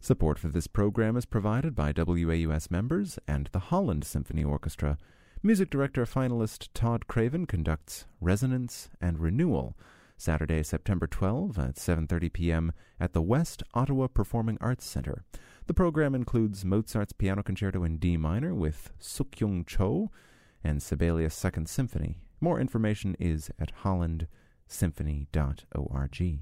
Support for this program is provided by WAUS members and the Holland Symphony Orchestra. Music director finalist Todd Craven conducts Resonance and Renewal, Saturday, September 12 at 7:30 p.m. at the West Ottawa Performing Arts Centre. The program includes Mozart's Piano Concerto in D minor with Suk-Young Cho and Sibelius Second Symphony. More information is at hollandsymphony.org.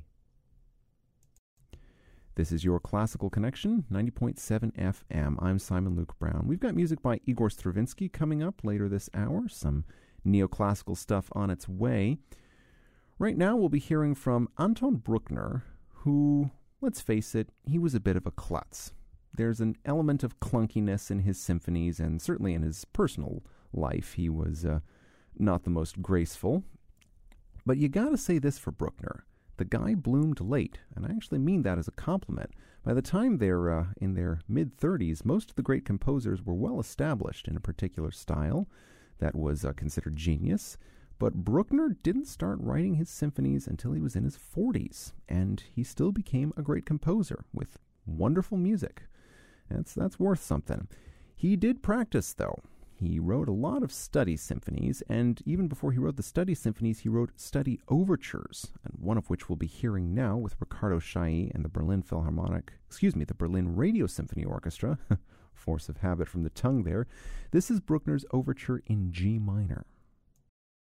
This is your Classical Connection, 90.7 FM. I'm Simon Luke Brown. We've got music by Igor Stravinsky coming up later this hour, some neoclassical stuff on its way. Right now we'll be hearing from Anton Bruckner, who, let's face it, he was a bit of a klutz. There's an element of clunkiness in his symphonies, and certainly in his personal life he was not the most graceful. But you gotta say this for Bruckner. The guy bloomed late, and I actually mean that as a compliment. By the time they're in their mid-30s, most of the great composers were well established in a particular style that was considered genius. But Bruckner didn't start writing his symphonies until he was in his 40s, and he still became a great composer with wonderful music. That's worth something. He did practice, though. He wrote a lot of study symphonies, and even before he wrote the study symphonies, he wrote study overtures, and one of which we'll be hearing now with Ricardo Chailly and the Berlin Radio Symphony Orchestra. Force of habit from the tongue there. This is Bruckner's overture in G minor.